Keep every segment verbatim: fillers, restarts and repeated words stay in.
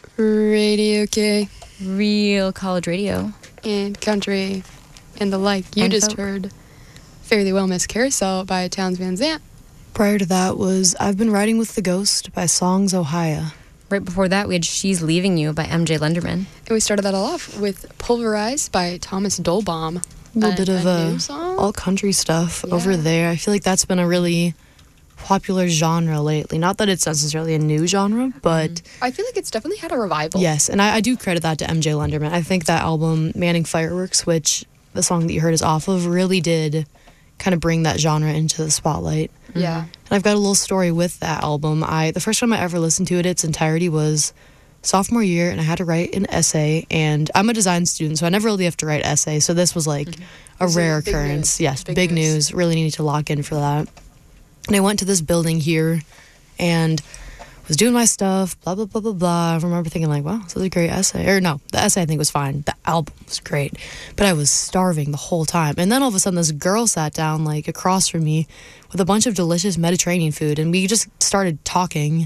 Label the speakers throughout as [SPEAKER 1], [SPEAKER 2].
[SPEAKER 1] Radio K
[SPEAKER 2] Real college radio.
[SPEAKER 1] and country and the like. You
[SPEAKER 2] And
[SPEAKER 1] just
[SPEAKER 2] folk.
[SPEAKER 1] heard Fairly Well Miss Carousel by Towns Van Zandt.
[SPEAKER 3] Prior to that was I've Been Riding with the Ghost by Songs Ohio.
[SPEAKER 2] Right before that, we had She's Leaving You by M J Lenderman.
[SPEAKER 1] And we started that all off with Pulverized by Thomas Dolbaum.
[SPEAKER 3] A little
[SPEAKER 1] A-
[SPEAKER 3] bit of
[SPEAKER 1] a
[SPEAKER 3] uh,
[SPEAKER 1] new song?
[SPEAKER 3] all country stuff over
[SPEAKER 1] Yeah.
[SPEAKER 3] there. I feel like that's been a really popular genre lately. Not that it's necessarily a new genre, but
[SPEAKER 1] I feel like it's definitely had a revival.
[SPEAKER 3] yes, and I, I do credit that to M J Lenderman. I think that album, Manning Fireworks, which the song that you heard is off of, really did kind of bring that genre into the spotlight.
[SPEAKER 1] Yeah.
[SPEAKER 3] And I've got a little story with that album. I the first time I ever listened to it, its entirety was sophomore year, and I had to write an essay. And I'm a design student, so I never really have to write essays. So this was like a
[SPEAKER 1] This is
[SPEAKER 3] rare
[SPEAKER 1] big
[SPEAKER 3] occurrence.
[SPEAKER 1] news.
[SPEAKER 3] Yes,
[SPEAKER 1] Big
[SPEAKER 3] big,
[SPEAKER 1] news.
[SPEAKER 3] news. Really needed to lock in for that. And I went to this building here, and was doing my stuff. Blah blah blah blah blah. I remember thinking like, wow, this is a great essay. Or no, the essay I think was fine. The album was great, but I was starving the whole time. And then all of a sudden, this girl sat down like across from me with a bunch of delicious Mediterranean food, and we just started talking.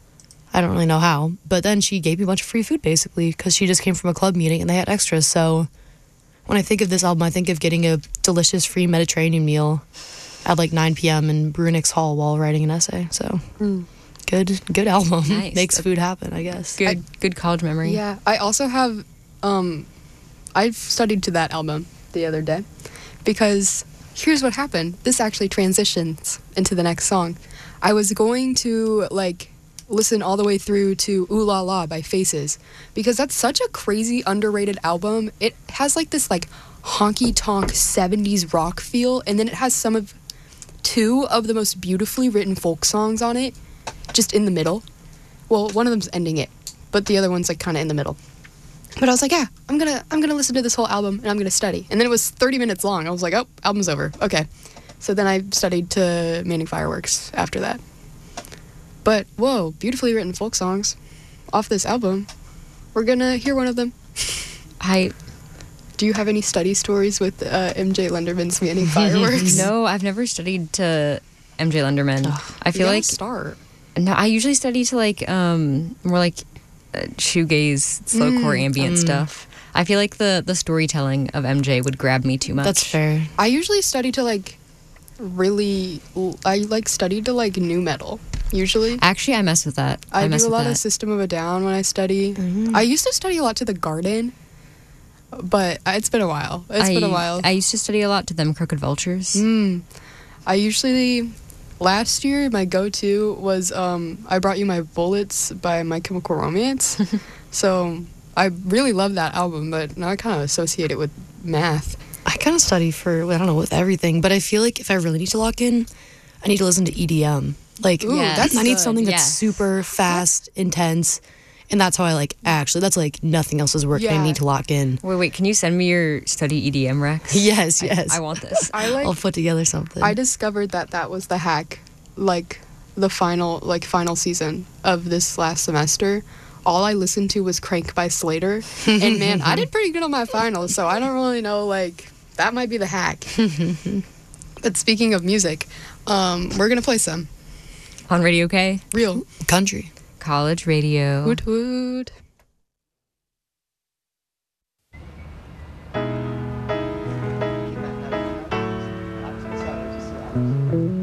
[SPEAKER 3] I don't really know how, but then she gave me a bunch of free food basically because she just came from a club meeting and they had extras. So when I think of this album, I think of getting a delicious free Mediterranean meal at like nine p.m. in Brunick's Hall while writing an essay. So
[SPEAKER 1] Mm.
[SPEAKER 3] good, good album.
[SPEAKER 2] Nice.
[SPEAKER 3] Makes food happen, I guess.
[SPEAKER 2] Good, good college memory.
[SPEAKER 1] Yeah. I also have, um, I've studied to that album the other day because here's what happened. This actually transitions into the next song. I was going to like listen all the way through to Ooh La La by Faces because that's such a crazy underrated album. It has like this like honky tonk seventies rock feel, and then it has some of two of the most beautifully written folk songs on it just in the middle. Well, one of them's ending it, but the other one's like kind of in the middle. But I was like, yeah, I'm gonna I'm gonna listen to this whole album and I'm gonna study. And then it was thirty minutes long. I was like, oh, album's over. Okay. So then I studied to Manning Fireworks after that. But whoa, beautifully written folk songs off this album. We're gonna hear one of them.
[SPEAKER 2] I
[SPEAKER 1] Do you have any study stories with uh, M J Lenderman's Manning Fireworks?
[SPEAKER 2] no, I've never studied to M J Lenderman. I
[SPEAKER 1] You
[SPEAKER 2] feel
[SPEAKER 1] gotta
[SPEAKER 2] like
[SPEAKER 1] start.
[SPEAKER 2] no, I usually study to like um more like uh, shoegaze, slowcore
[SPEAKER 1] Mm,
[SPEAKER 2] ambient stuff. I feel like the the storytelling of M J would grab me too much.
[SPEAKER 3] That's fair.
[SPEAKER 1] I usually study to like really. I like study to like new metal. Usually,
[SPEAKER 2] Actually, I mess with that.
[SPEAKER 1] I,
[SPEAKER 2] mess
[SPEAKER 1] do a
[SPEAKER 2] with
[SPEAKER 1] lot
[SPEAKER 2] that.
[SPEAKER 1] of System of a Down when I study.
[SPEAKER 3] Mhm.
[SPEAKER 1] I used to study a lot to the Garden, but it's been a while. It's
[SPEAKER 2] I,
[SPEAKER 1] been a while.
[SPEAKER 2] I used to study a lot to them Crooked Vultures.
[SPEAKER 1] Mm. I usually last year my go-to was um, I Brought You My Bullets by My Chemical Romance. So I really love that album, but now I kind of associate it with math.
[SPEAKER 3] I kind of study for, I don't know, with everything, but I feel like if I really need to lock in, I need to listen to E D M. Like,
[SPEAKER 1] Ooh,
[SPEAKER 2] Yes.
[SPEAKER 1] that's
[SPEAKER 3] I need
[SPEAKER 1] good.
[SPEAKER 3] something that's
[SPEAKER 2] Yes.
[SPEAKER 3] super fast, intense, and that's how I like, actually, that's like nothing else is working.
[SPEAKER 1] Yeah.
[SPEAKER 3] I need to lock in.
[SPEAKER 2] Wait, wait, can you send me your study E D M Rex?
[SPEAKER 3] Yes,
[SPEAKER 2] I-
[SPEAKER 3] yes.
[SPEAKER 2] I, want this.
[SPEAKER 1] I like
[SPEAKER 3] I'll put together something.
[SPEAKER 1] I discovered that that was the hack, like the final like final season of this last semester. All I listened to was Crank by Slater, and man, I did pretty good on my finals, so I don't really know, like, that might be the hack. But speaking of music, um, we're gonna play some
[SPEAKER 2] On Radio K,
[SPEAKER 1] real
[SPEAKER 3] Country.
[SPEAKER 2] college radio.
[SPEAKER 1] woot woot.